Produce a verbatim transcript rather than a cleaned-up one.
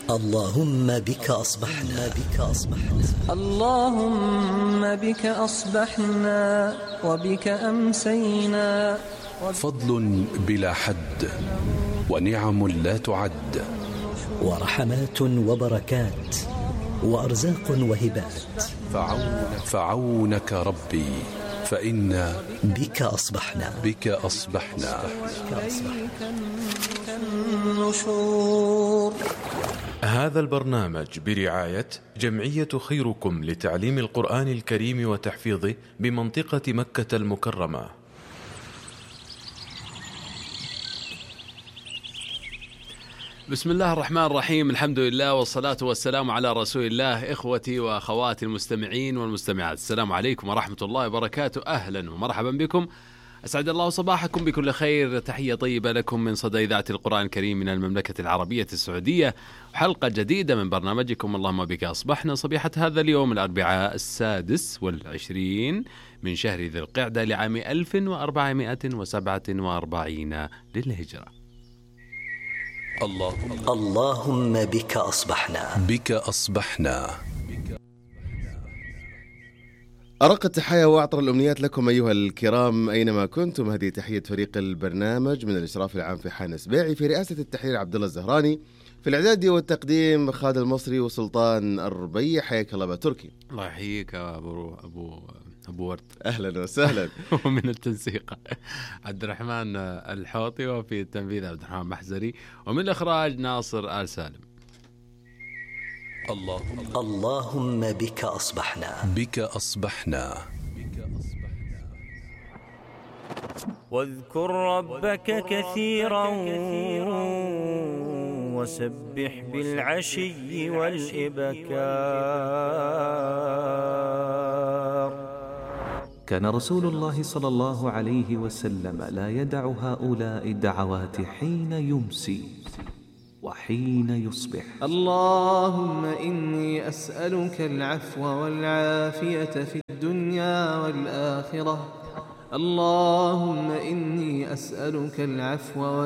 اللهم بك أصبحنا بك أصبحنا اللهم بك أصبحنا وبك أمسينا. فضل بلا حد ونعم لا تعد، ورحمات وبركات وأرزاق وهبات. فعونك, فعونك ربي فإنا بك أصبحنا بك أصبحنا. هذا البرنامج برعاية جمعية خيركم لتعليم القرآن الكريم وتحفيظه بمنطقة مكة المكرمة. بسم الله الرحمن الرحيم، الحمد لله والصلاة والسلام على رسول الله. إخوتي وأخواتي المستمعين والمستمعات، السلام عليكم ورحمة الله وبركاته. أهلا ومرحبا بكم، أسعد الله صباحكم بكل خير. تحية طيبة لكم من صدى إذاعة القرآن الكريم من المملكة العربية السعودية، وحلقة جديدة من برنامجكم اللهم بك أصبحنا، صبيحة هذا اليوم الأربعاء السادس والعشرين من شهر ذي القعدة لعام ألف وأربعمائة وسبعة وأربعين للهجرة. اللهم, اللهم بك أصبحنا بك أصبحنا. أرق التحية وأعطر الأمنيات لكم أيها الكرام أينما كنتم. هذه تحية فريق البرنامج من الإشراف العام في حان سبيعي، في رئاسة التحرير عبد الله الزهراني، في الإعداد والتقديم خالد المصري وسلطان الربيع. حياك الله تركي. الله يحييك أبو أبو أبو ورد. أهلا وسهلا. ومن التنسيق عبد الرحمن الحوطي، وفي التنفيذ عبد الرحمن محزري، ومن الإخراج ناصر آل سالم. اللهم, اللهم بك أصبحنا بك أصبحنا. واذكر ربك كثيرا وسبح بالعشي والإبكار. كان رسول الله صلى الله عليه وسلم لا يدع هؤلاء الدعوات حين يمسي وحين يصبح. اللهم إني أسألك العفو والعافية في الدنيا والآخرة. اللهم إني أسألك العفو